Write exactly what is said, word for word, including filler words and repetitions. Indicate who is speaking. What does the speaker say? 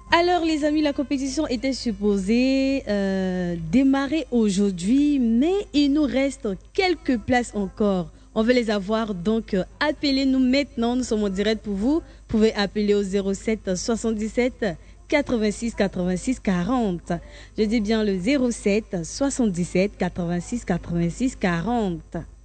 Speaker 1: Alors les amis, la compétition était supposée euh, démarrer aujourd'hui, mais il nous reste quelques places encore. On veut les avoir, donc euh, appelez-nous maintenant, nous sommes en direct pour vous. Vous pouvez appeler au zéro sept soixante-dix-sept quatre-vingt-six quatre-vingt-six quarante. Je dis bien le zéro sept soixante-dix-sept quatre-vingt-six quatre-vingt-six quarante.